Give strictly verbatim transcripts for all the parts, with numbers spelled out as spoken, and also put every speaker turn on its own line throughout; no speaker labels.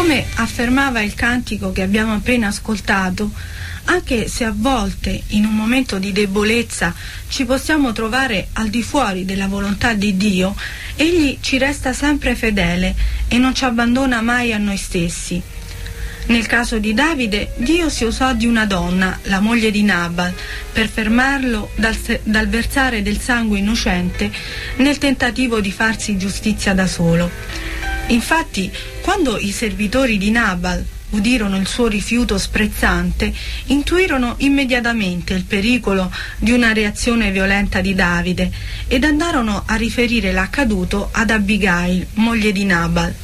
Come affermava il cantico che abbiamo appena ascoltato, anche se a volte in un momento di debolezza ci possiamo trovare al di fuori della volontà di Dio, Egli ci resta sempre fedele e non ci abbandona mai a noi stessi. Nel caso di Davide, Dio si usò di una donna, la moglie di Nabal, per fermarlo dal, dal versare del sangue innocente nel tentativo di farsi giustizia da solo. Infatti, quando i servitori di Nabal udirono il suo rifiuto sprezzante, intuirono immediatamente il pericolo di una reazione violenta di Davide ed andarono a riferire l'accaduto ad Abigail, moglie di Nabal.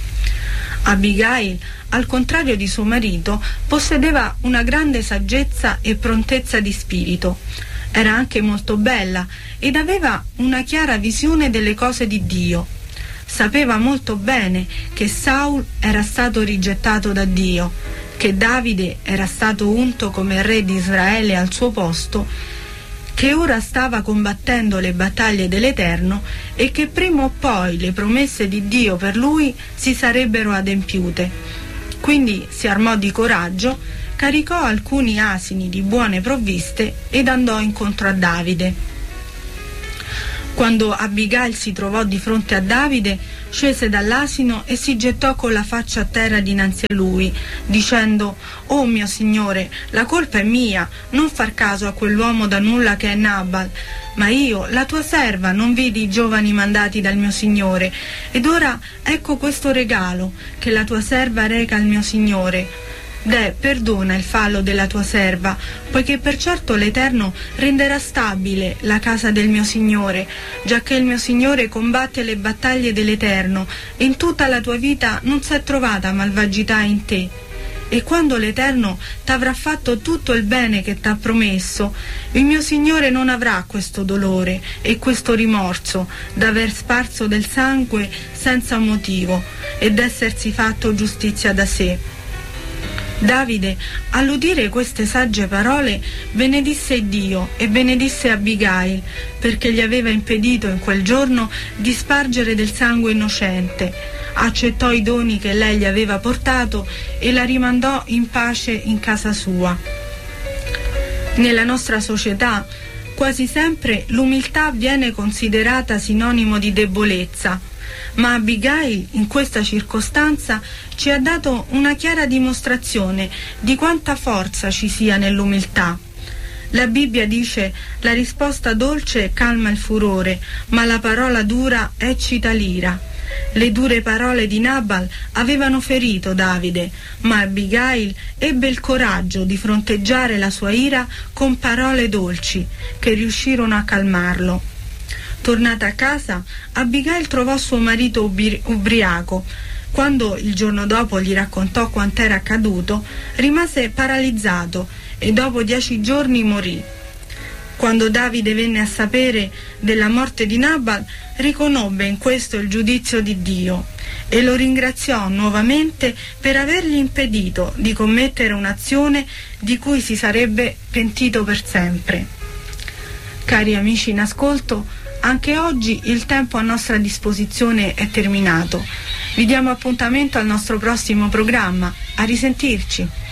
Abigail, al contrario di suo marito, possedeva una grande saggezza e prontezza di spirito. Era anche molto bella ed aveva una chiara visione delle cose di Dio. Sapeva molto bene che Saul era stato rigettato da Dio, che Davide era stato unto come re di Israele al suo posto, che ora stava combattendo le battaglie dell'Eterno e che prima o poi le promesse di Dio per lui si sarebbero adempiute. Quindi si armò di coraggio, caricò alcuni asini di buone provviste ed andò incontro a Davide. Quando Abigail si trovò di fronte a Davide, scese dall'asino e si gettò con la faccia a terra dinanzi a lui, dicendo: «Oh mio signore, la colpa è mia, non far caso a quell'uomo da nulla che è Nabal. Ma io, la tua serva, non vidi i giovani mandati dal mio signore, ed ora ecco questo regalo che la tua serva reca al mio signore. Deh, perdona il fallo della tua serva, poiché per certo l'Eterno renderà stabile la casa del mio Signore, giacché il mio Signore combatte le battaglie dell'Eterno, e in tutta la tua vita non s'è trovata malvagità in te. E quando l'Eterno t'avrà fatto tutto il bene che t'ha promesso, il mio Signore non avrà questo dolore e questo rimorso d'aver sparso del sangue senza motivo ed essersi fatto giustizia da sé». Davide, all'udire queste sagge parole, benedisse Dio e benedisse Abigail, perché gli aveva impedito in quel giorno di spargere del sangue innocente. Accettò i doni che lei gli aveva portato e la rimandò in pace in casa sua. Nella nostra società, quasi sempre l'umiltà viene considerata sinonimo di debolezza, ma Abigail in questa circostanza ci ha dato una chiara dimostrazione di quanta forza ci sia nell'umiltà. La Bibbia dice: «La risposta dolce calma il furore, ma la parola dura eccita l'ira». Le dure parole di Nabal avevano ferito Davide, ma Abigail ebbe il coraggio di fronteggiare la sua ira con parole dolci che riuscirono a calmarlo. Tornata a casa, Abigail trovò suo marito ubri- ubriaco. Quando il giorno dopo gli raccontò quant'era accaduto, rimase paralizzato e dopo dieci giorni morì. Quando Davide venne a sapere della morte di Nabal, riconobbe in questo il giudizio di Dio e lo ringraziò nuovamente per avergli impedito di commettere un'azione di cui si sarebbe pentito per sempre. Cari amici in ascolto, anche oggi il tempo a nostra disposizione è terminato. Vi diamo appuntamento al nostro prossimo programma. A risentirci.